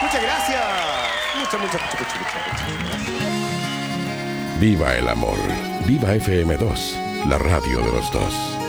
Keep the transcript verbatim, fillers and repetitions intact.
Muchas gracias. Muchas, muchas, muchas, muchas, muchas, muchas. Viva el amor. Viva F M dos, la radio de los dos.